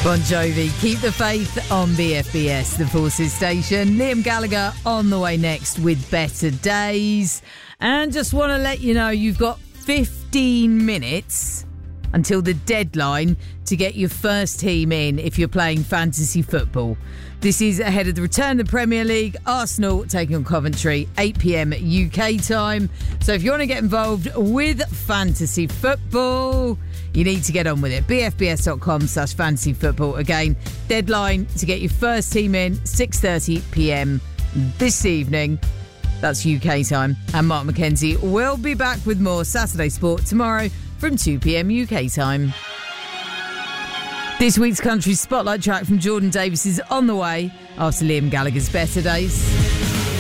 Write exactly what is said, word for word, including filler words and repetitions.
Bon Jovi, Keep the Faith on B F B S, the Forces station. Liam Gallagher on the way next with Better Days. And just want to let you know you've got fifteen minutes until the deadline to get your first team in if you're playing fantasy football. This is ahead of the return of the Premier League. Arsenal taking on Coventry, eight p.m. U K time. So if you want to get involved with fantasy football, you need to get on with it. b f b s dot com slash fantasy football. Again, deadline to get your first team in, six thirty p.m. this evening. That's U K time. And Mark McKenzie will be back with more Saturday Sport tomorrow from two p.m. U K time. This week's country spotlight track from Jordan Davis is on the way after Liam Gallagher's Better Days.